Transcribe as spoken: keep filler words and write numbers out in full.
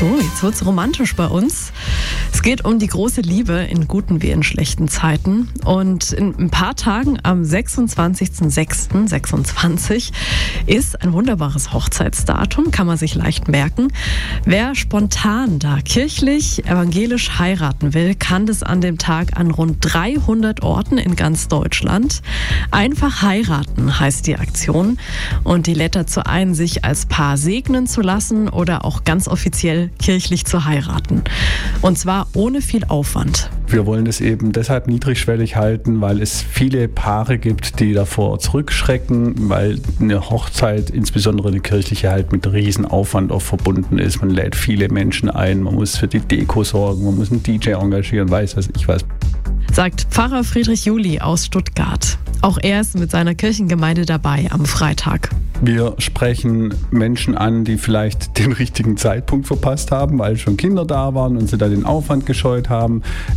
So, jetzt wird's romantisch bei uns. Es geht um die große Liebe in guten wie in schlechten Zeiten. Und in ein paar Tagen am sechsundzwanzigsten sechsten sechsundzwanzig ist ein wunderbares Hochzeitsdatum, kann man sich leicht merken. Wer spontan da kirchlich, evangelisch heiraten will, kann das an dem Tag an rund dreihundert Orten in ganz Deutschland. Einfach heiraten heißt die Aktion. Und die lädt dazu ein, sich als Paar segnen zu lassen oder auch ganz offiziell kirchlich zu heiraten. Und zwar ohne viel Aufwand. Wir wollen es eben deshalb niedrigschwellig halten, weil es viele Paare gibt, die davor zurückschrecken, weil eine Hochzeit, insbesondere eine kirchliche, halt mit Riesenaufwand auch verbunden ist. Man lädt viele Menschen ein, man muss für die Deko sorgen, man muss einen D J engagieren, weiß was ich was. Sagt Pfarrer Friedrich Juli aus Stuttgart. Auch er ist mit seiner Kirchengemeinde dabei am Freitag. Wir sprechen Menschen an, die vielleicht den richtigen Zeitpunkt verpasst haben, weil schon Kinder da waren und sie da den Aufwand gescheut haben.